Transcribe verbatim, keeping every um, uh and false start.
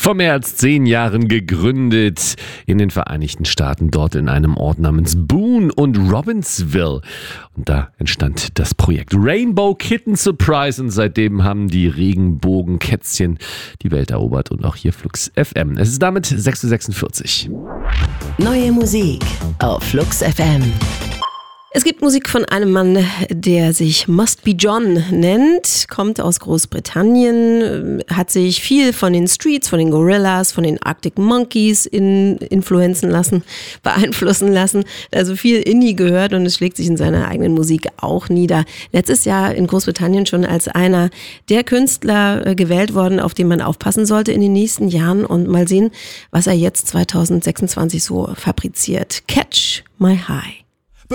Vor mehr als zehn Jahren gegründet in den Vereinigten Staaten, dort in einem Ort namens Boone und Robbinsville. Und da entstand das Projekt Rainbow Kitten Surprise und seitdem haben die Regenbogenkätzchen die Welt erobert und auch hier Flux F M. Es ist damit sechs Uhr sechsundvierzig. Neue Musik auf Flux F M. Es gibt Musik von einem Mann, der sich Must Be John nennt, kommt aus Großbritannien, hat sich viel von den Streets, von den Gorillas, von den Arctic Monkeys in, influenzen lassen, beeinflussen lassen, also viel Indie gehört und es schlägt sich in seiner eigenen Musik auch nieder. Letztes Jahr in Großbritannien schon als einer der Künstler gewählt worden, auf den man aufpassen sollte in den nächsten Jahren und mal sehen, was er jetzt zwanzig sechsundzwanzig so fabriziert. Catch My High.